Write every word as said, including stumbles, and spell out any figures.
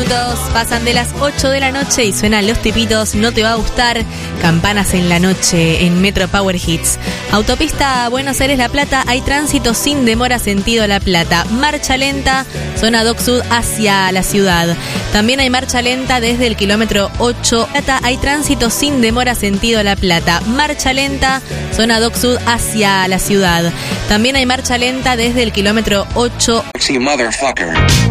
minutos pasan de las ocho de la noche y suenan Los Tipitos, No Te Va a Gustar, Campanas en la Noche en Metro Power Hits. Autopista Buenos Aires-La Plata, hay tránsito sin demora sentido La Plata. Marcha lenta, zona Dock Sud hacia la ciudad. También hay marcha lenta desde el kilómetro ocho. Plata, hay tránsito sin demora sentido La Plata. Marcha lenta, zona Dock Sud hacia la ciudad. También hay marcha lenta desde el kilómetro ocho. Motherfucker.